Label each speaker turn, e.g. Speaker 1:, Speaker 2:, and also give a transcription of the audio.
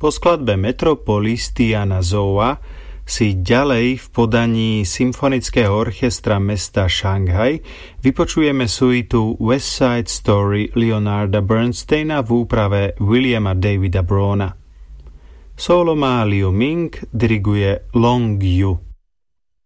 Speaker 1: Po skladbe Metropolis Tiana Zoua si ďalej v podaní Symfonického orchestra mesta Šanghaj vypočujeme suitu West Side Story Leonarda Bernsteina v úprave Williama Davida Browna. Solo má Liu Ming, diriguje Long Yu.